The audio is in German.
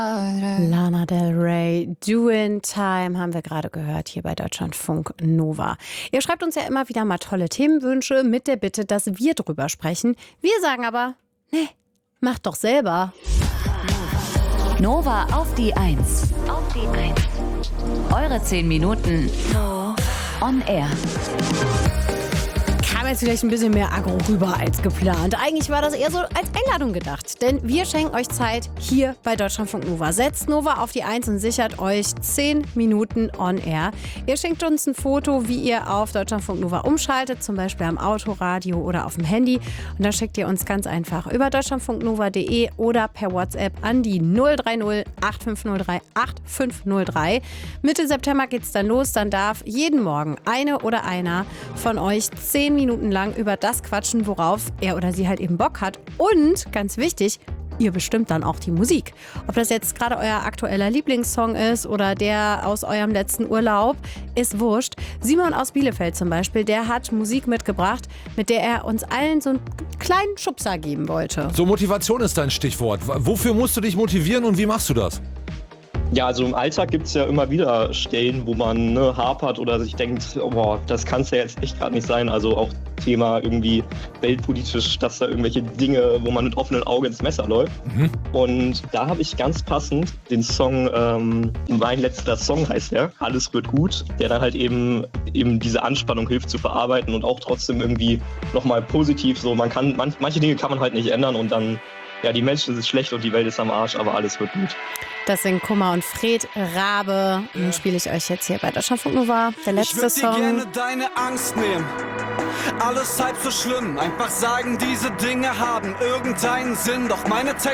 Lana Del Rey, Doing Time haben wir gerade gehört hier bei Deutschlandfunk Nova. Ihr schreibt uns ja immer wieder mal tolle Themenwünsche mit der Bitte, dass wir drüber sprechen. Wir sagen aber, nee, macht doch selber. Nova auf die 1. Eure 10 Minuten on air. Kam jetzt vielleicht ein bisschen mehr Aggro rüber als geplant. Eigentlich war das eher so als Einladung gedacht. Denn wir schenken euch Zeit hier bei Deutschlandfunk Nova. Setzt Nova auf die 1 und sichert euch 10 Minuten on air. Ihr schenkt uns ein Foto, wie ihr auf Deutschlandfunk Nova umschaltet, zum Beispiel am Autoradio oder auf dem Handy. Und dann schickt ihr uns ganz einfach über deutschlandfunknova.de oder per WhatsApp an die 030 8503 8503. Mitte September geht's dann los. Dann darf jeden Morgen eine oder einer von euch 10 Minuten lang über das quatschen, worauf er oder sie halt eben Bock hat. Und, ganz wichtig, ihr bestimmt dann auch die Musik. Ob das jetzt gerade euer aktueller Lieblingssong ist oder der aus eurem letzten Urlaub, ist wurscht. Simon aus Bielefeld zum Beispiel, der hat Musik mitgebracht, mit der er uns allen so einen kleinen Schubser geben wollte. So, Motivation ist dein Stichwort. Wofür musst du dich motivieren und wie machst du das? Ja, also im Alltag gibt es ja immer wieder Stellen, wo man hapert oder sich denkt, oh, das kann es ja jetzt echt gerade nicht sein. Also auch Thema irgendwie weltpolitisch, dass da irgendwelche Dinge, wo man mit offenem Auge ins Messer läuft. Und da habe ich ganz passend den Song, mein letzter Song heißt der, Alles wird gut, der dann halt eben diese Anspannung hilft zu verarbeiten und auch trotzdem irgendwie nochmal positiv so, man kann, manche Dinge kann man halt nicht ändern und dann, ja, die Menschen sind schlecht und die Welt ist am Arsch, aber alles wird gut. Das sind Kummer und Fred Rabe. Den spiele ich euch jetzt hier bei Deutschlandfunk Nova. Der letzte Song. Ich würde dir gerne deine Angst nehmen. Alles halb so schlimm. Einfach sagen, diese Dinge haben irgendeinen Sinn. Doch meine Texte